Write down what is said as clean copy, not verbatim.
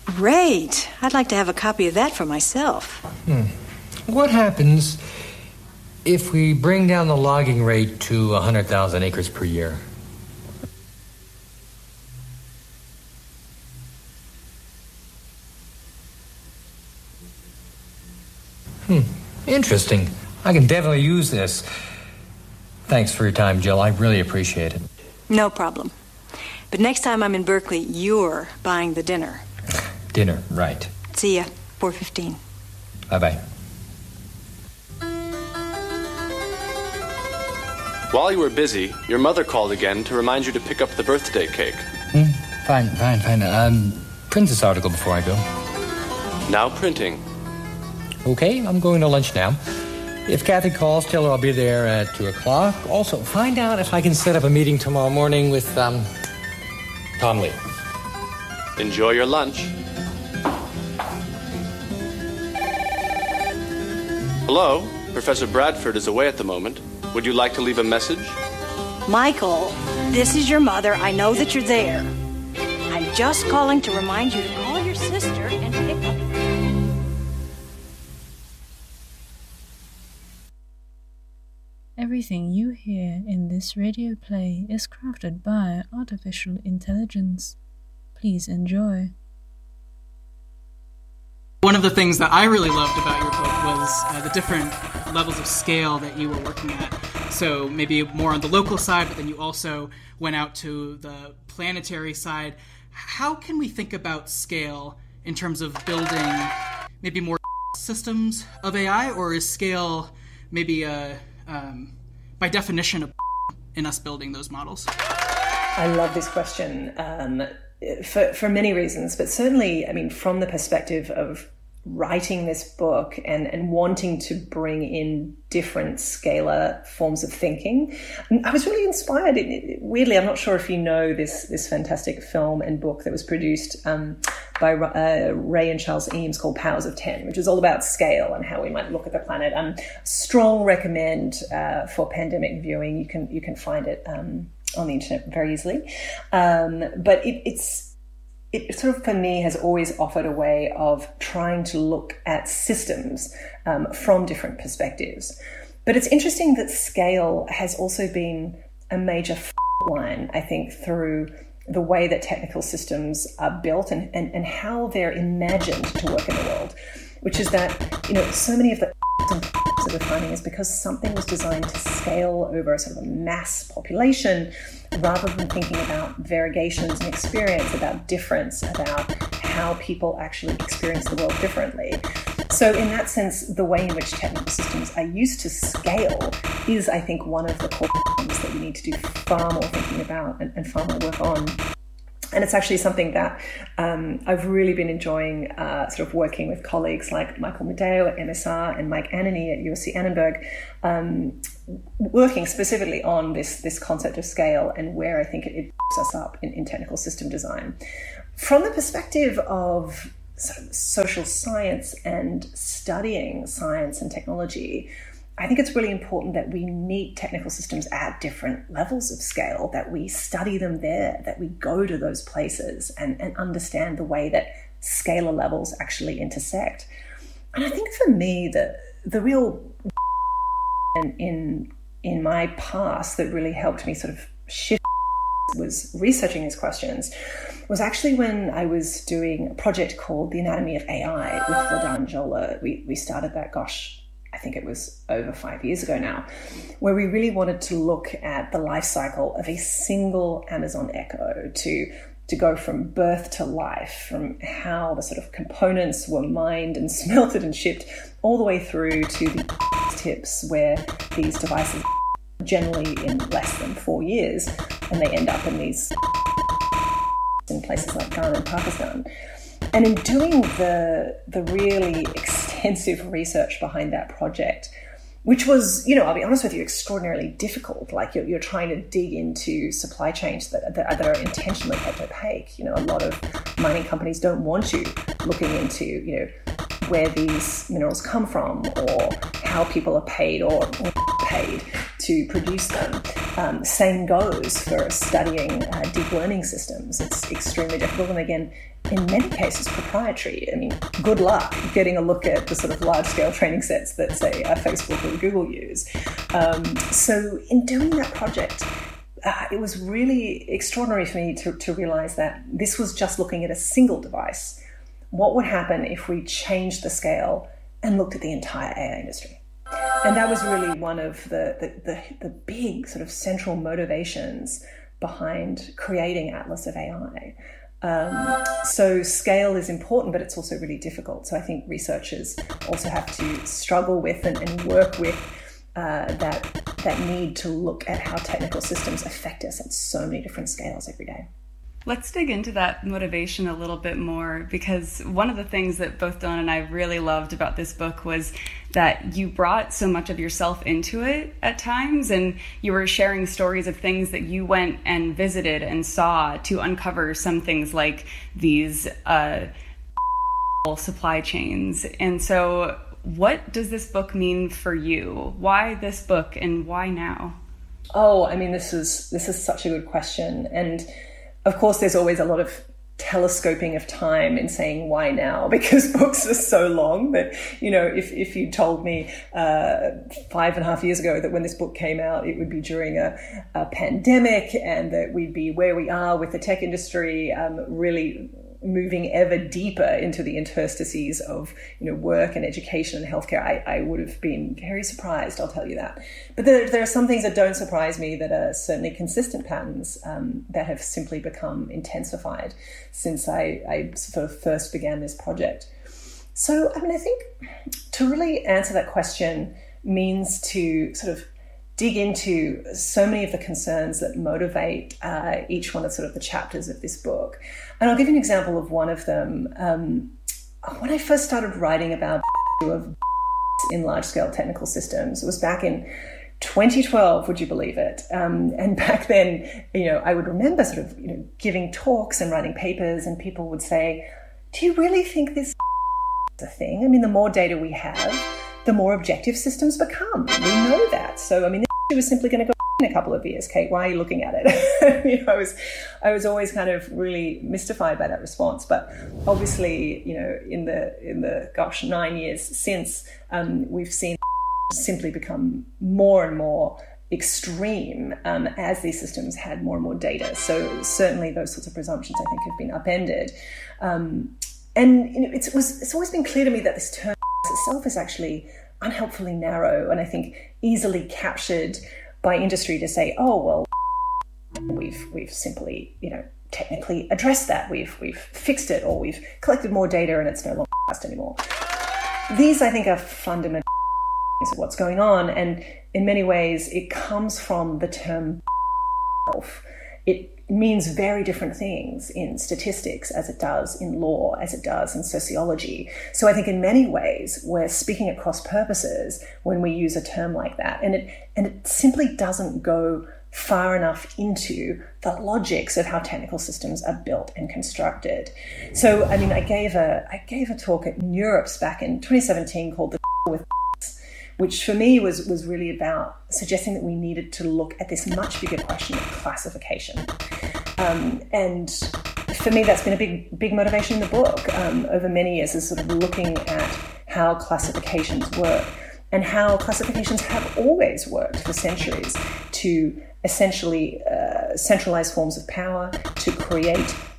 Great. I'd like to have a copy of that for myself. What happens if we bring down the logging rate to 100,000 acres per year? Interesting. I can definitely use this. Thanks for your time, Jill. I really appreciate it. No problem. But next time I'm in Berkeley, you're buying the dinner. Dinner, right. See ya, 4:15. Bye-bye. While you were busy, your mother called again to remind you to pick up the birthday cake. Fine. Print this article before I go. Now printing. Okay, I'm going to lunch now. If Kathy calls, tell her I'll be there at 2 o'clock. Also, find out if I can set up a meeting tomorrow morning with, Tom Lee. Enjoy your lunch. Hello, Professor Bradford is away at the moment. Would you like to leave a message? Michael, this is your mother. I know that you're there. I'm just calling to remind you to call your sister and pick up. Everything you hear in this radio play is crafted by artificial intelligence. Please enjoy. One of the things that I really loved about your book was the different levels of scale that you were working at. So maybe more on the local side, but then you also went out to the planetary side. How can we think about scale in terms of building maybe more systems of AI, or is scale maybe by definition in us building those models? I love this question for many reasons, but certainly, I mean, from the perspective of writing this book and wanting to bring in different scalar forms of thinking, I was really inspired. Weirdly, I'm not sure if you know this fantastic film and book that was produced by Ray and Charles Eames called Powers of 10, which is all about scale and how we might look at the planet. Strong recommend for pandemic viewing. You can find it on the internet very easily. But it sort of, for me, has always offered a way of trying to look at systems from different perspectives. But it's interesting that scale has also been a major line, I think, through the way that technical systems are built and how they're imagined to work in the world, which is that, so many of the that we're finding is because something was designed to scale over a sort of a mass population rather than thinking about variegations and experience, about difference, about how people actually experience the world differently. So in that sense, the way in which technical systems are used to scale is, I think, one of the core things that we need to do far more thinking about and far more work on. And it's actually something that I've really been enjoying sort of working with colleagues like Michael Medeo at MSR and Mike Anany at USC Annenberg, working specifically on this concept of scale and where I think it picks us up in technical system design. From the perspective of sort of social science and studying science and technology, I think it's really important that we meet technical systems at different levels of scale, that we study them there, that we go to those places and understand the way that scalar levels actually intersect. And I think for me, the real in my past that really helped me sort of shift was researching these questions was actually when I was doing a project called The Anatomy of AI with Vladar Jola. We started that, I think it was over 5 years ago now, where we really wanted to look at the life cycle of a single Amazon Echo to go from birth to life, from how the sort of components were mined and smelted and shipped, all the way through to the tips where these devices generally in less than 4 years, and they end up in places like Ghana and Pakistan. And in doing the really extensive research behind that project, which was, I'll be honest with you, extraordinarily difficult. Like you're trying to dig into supply chains that are intentionally kept opaque. A lot of mining companies don't want you looking into, where these minerals come from or how people are paid or paid to produce them. Same goes for studying deep learning systems. It's extremely difficult, and again, in many cases, proprietary. I mean, good luck getting a look at the sort of large-scale training sets that, say, Facebook or Google use. So in doing that project, it was really extraordinary for me to realize that this was just looking at a single device. What would happen if we changed the scale and looked at the entire AI industry? And that was really one of the big sort of central motivations behind creating Atlas of AI. So scale is important, but it's also really difficult. So I think researchers also have to struggle with and work with that need to look at how technical systems affect us at so many different scales every day. Let's dig into that motivation a little bit more, because one of the things that both Dawn and I really loved about this book was that you brought so much of yourself into it at times, and you were sharing stories of things that you went and visited and saw to uncover some things like these supply chains. And so what does this book mean for you? Why this book and why now? Oh, I mean, this is such a good question. And of course, there's always a lot of telescoping of time in saying why now, because books are so long that, you know, if you told me 5.5 years ago that when this book came out, it would be during a pandemic and that we'd be where we are with the tech industry, really moving ever deeper into the interstices of, you know, work and education and healthcare, I would have been very surprised, I'll tell you that. But there are some things that don't surprise me that are certainly consistent patterns that have simply become intensified since I sort of first began this project. So, I mean, I think to really answer that question means to sort of dig into so many of the concerns that motivate each one of sort of the chapters of this book. And I'll give you an example of one of them. When I first started writing about of in large-scale technical systems, it was back in 2012, would you believe it? And back then, you know, I would remember sort of, you know, giving talks and writing papers, and people would say, do you really think this is a thing? I mean, the more data we have, the more objective systems become. We know that. So, I mean, this was simply going to go in a couple of years, Kate. Why are you looking at it? You know, I was always kind of really mystified by that response. But obviously, you know, in the 9 years since, we've seen simply become more and more extreme as these systems had more and more data. So certainly those sorts of presumptions, I think, have been upended. And you know, it's always been clear to me that this term itself is actually unhelpfully narrow, and I think easily captured by industry to say, oh well, we've simply, you know, technically addressed that, we've fixed it, or we've collected more data and it's no longer fast anymore. These, I think, are fundamental of what's going on, and in many ways it comes from the term self. It means very different things in statistics as it does in law, as it does in sociology. So I think in many ways we're speaking at cross purposes when we use a term like that. And it simply doesn't go far enough into the logics of how technical systems are built and constructed. So, I mean, I gave a talk at NeurIPS back in 2017 called The with which for me was really about suggesting that we needed to look at this much bigger question of classification. And for me, that's been a big motivation in the book over many years, is sort of looking at how classifications work and how classifications have always worked for centuries to essentially centralize forms of power, to create